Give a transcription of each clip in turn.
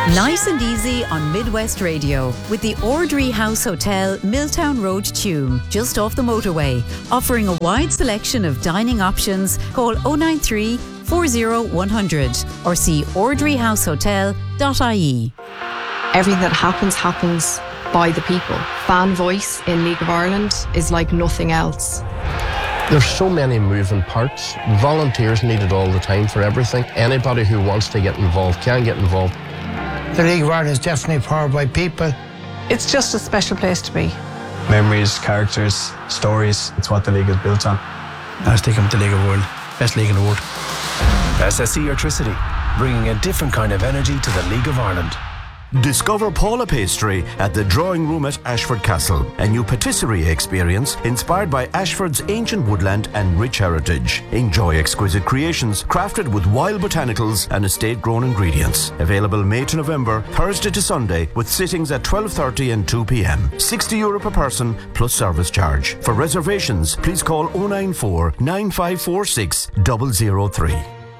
Nice and easy on Midwest Radio with the Ordry House Hotel, Milltown Road, Tuam, just off the motorway, offering a wide selection of dining options. Call 093 40 100 or see ordryhousehotel.ie. Everything that happens by the people. Fan voice in League of Ireland is like nothing else. There's so many moving parts. Volunteers needed all the time for everything. Anybody who wants to get involved can get involved. The League of Ireland is definitely powered by people. It's just a special place to be. Memories, characters, stories. It's what the league is built on. I stick them to the League of the World. Best league in the world. SSE Electricity, bringing a different kind of energy to the League of Ireland. Discover Paula Pastry at the Drawing Room at Ashford Castle, a new patisserie experience inspired by Ashford's ancient woodland and rich heritage. Enjoy exquisite creations crafted with wild botanicals and estate-grown ingredients. Available May to November, Thursday to Sunday, with sittings at 12:30 and 2 p.m. €60 per person plus service charge. For reservations, please call 094 9546 003.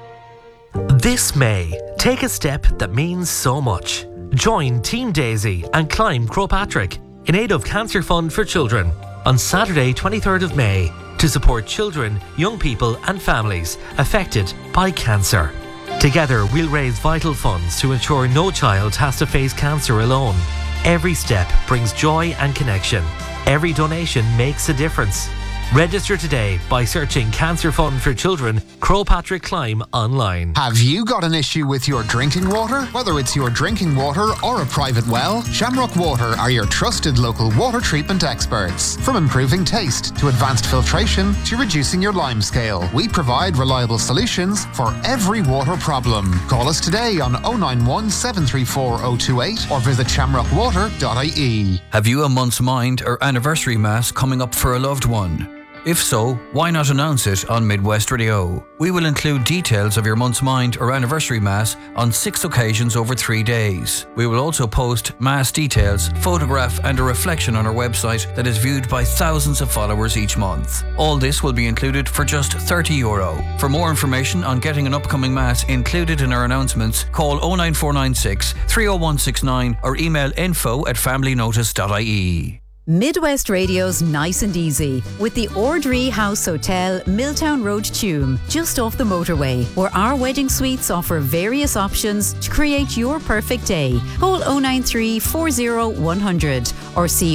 This May, take a step that means so much. Join Team Daisy and climb Croagh Patrick in aid of Cancer Fund for Children on Saturday 23rd of May to support children, young people and families affected by cancer. Together we'll raise vital funds to ensure no child has to face cancer alone. Every step brings joy and connection. Every donation makes a difference. Register today by searching Cancer Fund for Children, Croagh Patrick Climb online. Have you got an issue with your drinking water? Whether it's your drinking water or a private well, Shamrock Water are your trusted local water treatment experts. From improving taste to advanced filtration to reducing your lime scale, we provide reliable solutions for every water problem. Call us today on 091 734 028 or visit shamrockwater.ie. Have you a month's mind or anniversary mass coming up for a loved one? If so, why not announce it on Midwest Radio? We will include details of your month's mind or anniversary mass on 6 occasions over 3 days. We will also post mass details, photograph and a reflection on our website that is viewed by thousands of followers each month. All this will be included for just €30. For more information on getting an upcoming mass included in our announcements, call 09496 30169 or email info@familynotice.ie. Midwest Radio's Nice and Easy with the Ordry House Hotel, Milltown Road, Tuam, just off the motorway, where our wedding suites offer various options to create your perfect day. Call 093 40 100 or see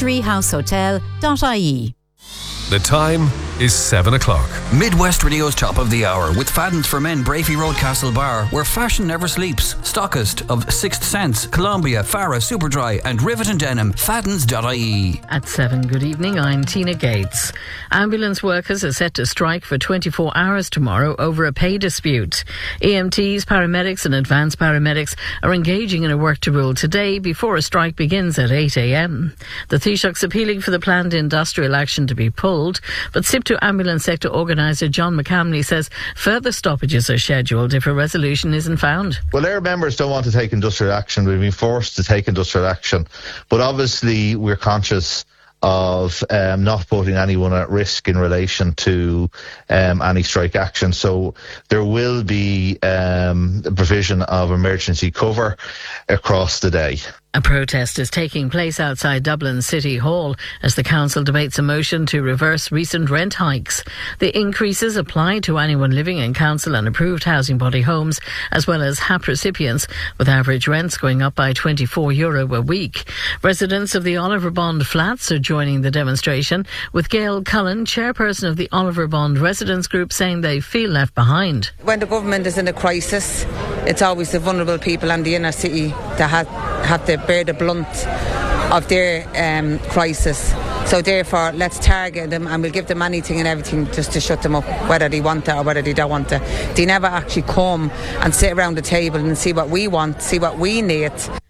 ordryhousehotel.ie. The time is 7 o'clock. Midwest Radio's Top of the Hour with Fadden's for Men, Brafey Road, Castle Bar, where fashion never sleeps. Stockist of Sixth Sense, Columbia, Farah, Superdry and Rivet and Denim. Faddens.ie. At 7, good evening, I'm Tina Gates. Ambulance workers are set to strike for 24 hours tomorrow over a pay dispute. EMTs, paramedics and advanced paramedics are engaging in a work to rule today before a strike begins at 8 a.m. The Taoiseach's appealing for the planned industrial action to be pulled, but SIPTU ambulance sector organiser John McCamley says further stoppages are scheduled if a resolution isn't found. Well, our members don't want to take industrial action. We've been forced to take industrial action, but obviously we're conscious of not putting anyone at risk in relation to any strike action. So there will be the provision of emergency cover across the day. A protest is taking place outside Dublin City Hall as the council debates a motion to reverse recent rent hikes. The increases apply to anyone living in council and approved housing body homes, as well as HAP recipients, with average rents going up by €24 a week. Residents of the Oliver Bond flats are joining the demonstration, with Gail Cullen, chairperson of the Oliver Bond residents group, saying they feel left behind. When the government is in a crisis, it's always the vulnerable people and the inner city that have to bear the blunt of their crisis. So therefore, let's target them and we'll give them anything and everything just to shut them up, whether they want it or whether they don't want it. They never actually come and sit around the table and see what we want, see what we need.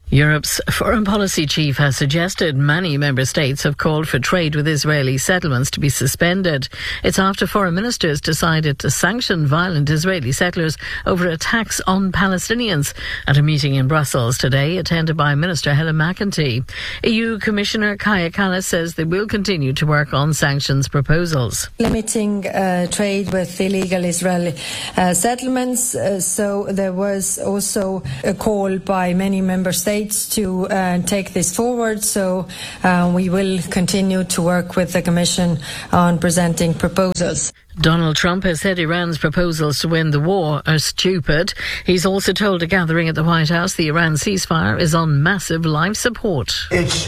Europe's foreign policy chief has suggested many member states have called for trade with Israeli settlements to be suspended. It's after foreign ministers decided to sanction violent Israeli settlers over attacks on Palestinians at a meeting in Brussels today, attended by Minister Helen McEntee. EU Commissioner Kaja Kallas says they will continue to work on sanctions proposals. Limiting trade with illegal Israeli settlements. So there was also a call by many member states to take this forward, so we will continue to work with the Commission on presenting proposals. Donald Trump has said Iran's proposals to win the war are stupid. He's also told a gathering at the White House the Iran ceasefire is on massive life support. It's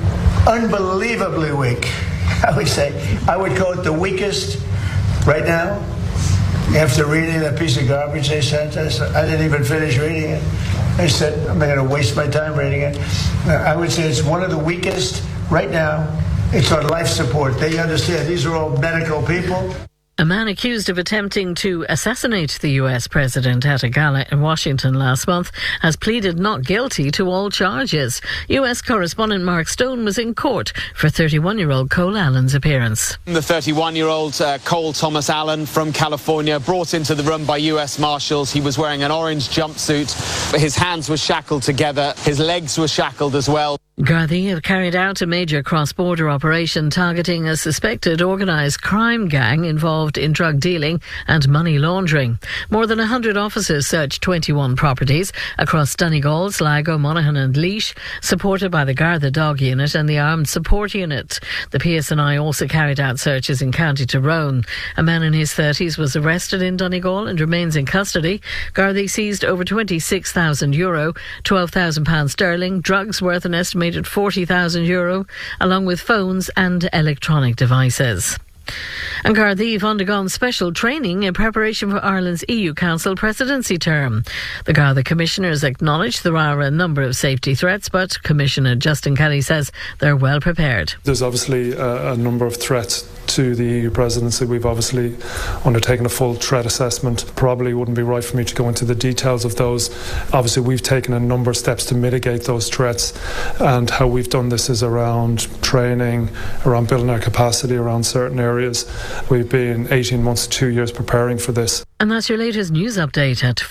unbelievably weak, I would say. I would call it the weakest right now. After reading that piece of garbage they sent us, I didn't even finish reading it. I said, I'm not going to waste my time reading it. I would say it's one of the weakest right now. It's on life support. They understand these are all medical people. A man accused of attempting to assassinate the US president at a gala in Washington last month has pleaded not guilty to all charges. US correspondent Mark Stone was in court for 31-year-old Cole Allen's appearance. The 31-year-old Cole Thomas Allen from California, brought into the room by US Marshals. He was wearing an orange jumpsuit. His hands were shackled together. His legs were shackled as well. Gardaí have carried out a major cross-border operation targeting a suspected organised crime gang involved in drug dealing and money laundering. More than 100 officers searched 21 properties across Donegal, Sligo, Monaghan and Laois, supported by the Garda Dog Unit and the Armed Support Unit. The PSNI also carried out searches in County Tyrone. A man in his 30s was arrested in Donegal and remains in custody. Gardaí seized over €26,000, £12,000 sterling, drugs worth an estimated €40,000, along with phones and electronic devices. And Gardaí have undergone special training in preparation for Ireland's EU Council presidency term. The Garda Commissioners acknowledge there are a number of safety threats, but Commissioner Justin Kelly says they're well prepared. There's obviously a number of threats to the EU presidency. We've obviously undertaken a full threat assessment. Probably wouldn't be right for me to go into the details of those. Obviously, we've taken a number of steps to mitigate those threats, and how we've done this is around training, around building our capacity around certain areas. We've been 18 months to 2 years preparing for this. And that's your latest news update at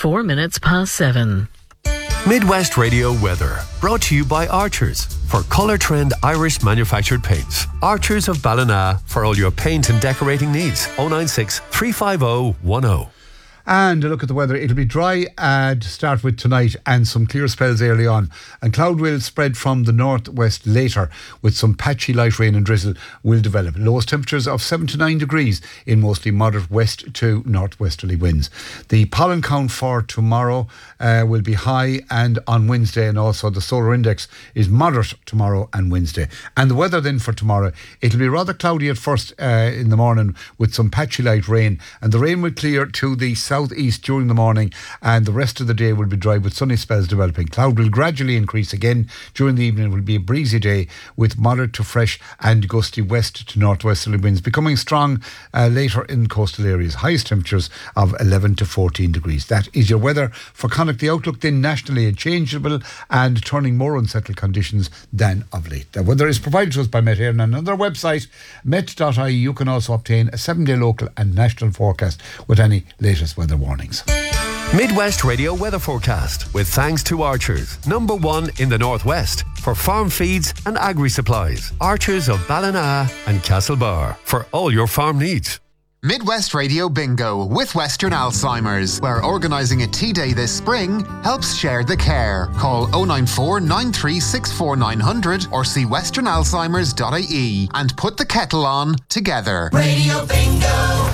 7:04. Midwest Radio weather, brought to you by Archers for Colour Trend Irish manufactured paints. Archers of Ballina for all your paint and decorating needs. 096 350 10. And a look at the weather. It'll be dry to start with tonight and some clear spells early on. And cloud will spread from the northwest later, with some patchy light rain and drizzle will develop. Lowest temperatures of 7 to 9 degrees in mostly moderate west to northwesterly winds. The pollen count for tomorrow will be high, and on Wednesday, and also the solar index is moderate tomorrow and Wednesday. And the weather then for tomorrow, it'll be rather cloudy at first in the morning with some patchy light rain, and the rain will clear to the southeast during the morning, and the rest of the day will be dry with sunny spells developing. Cloud will gradually increase again. During the evening it will be a breezy day with moderate to fresh and gusty west to northwesterly winds, becoming strong later in coastal areas. Highest temperatures of 11 to 14 degrees. That is your weather for Connacht. The outlook then nationally changeable and turning more unsettled conditions than of late. The weather is provided to us by Met Éireann, and on their website met.ie you can also obtain a 7-day local and national forecast with any latest weather warnings. Midwest Radio weather forecast with thanks to Archers, #1 in the northwest for farm feeds and agri supplies. Archers of Ballina and Castlebar for all your farm needs. Midwest Radio Bingo with Western Alzheimer's, where organising a tea day this spring helps share the care. Call 094 9364 900 or see westernalzheimers.ie and put the kettle on together. Radio Bingo!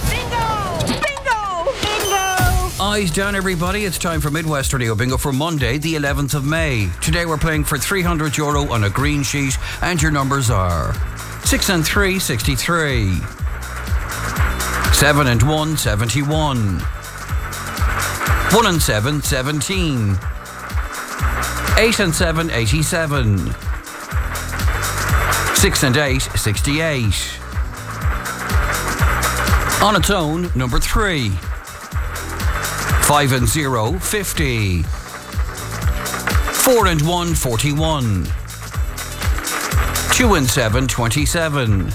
Eyes down, everybody. It's time for Midwest Radio Bingo for Monday, the 11th of May. Today we're playing for €300 on a green sheet, and your numbers are 6 and 3, 63. 7 and 1, 71. 1 and 7, 17. 8 and 7, 87. 6 and 8, 68. On its own, number 3. 5 and 0, 50. 4 and 1, 41. 2 and 7, 27.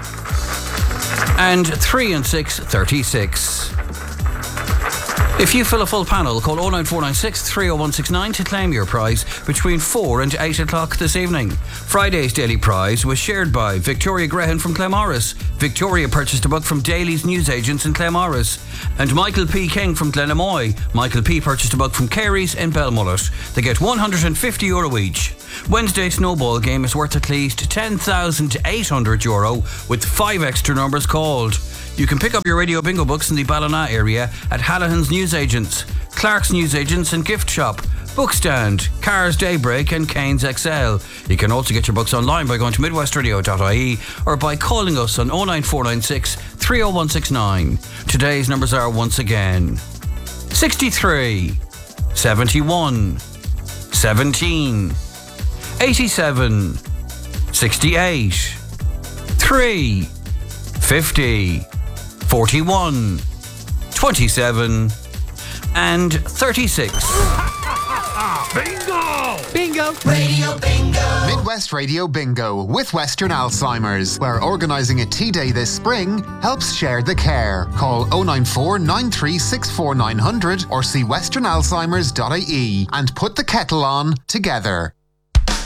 And 3 and 6, 36. If you fill a full panel, call 09496 30169 to claim your prize between 4 and 8 o'clock this evening. Friday's daily prize was shared by Victoria Grehan from Claremorris. Victoria purchased a book from Daly's Newsagents in Claremorris. And Michael P. King from Glenamoy. Michael P. purchased a book from Carey's in Belmullet. They get €150 each. Wednesday's snowball game is worth at least €10,800 with 5 extra numbers called. You can pick up your Radio Bingo books in the Ballina area at Hallahan's Newsagents, Clark's Newsagents and Gift Shop, Bookstand, Cars Daybreak and Cairns XL. You can also get your books online by going to midwestradio.ie or by calling us on 09496 30169. Today's numbers are once again 63, 71, 17, 87, 68, 3, 50, 41, 27 and 36. Bingo! Bingo! Radio Bingo! Midwest Radio Bingo with Western Alzheimer's, where organising a tea day this spring helps share the care. Call 094 9364 900 or see westernalzheimers.ie and put the kettle on together.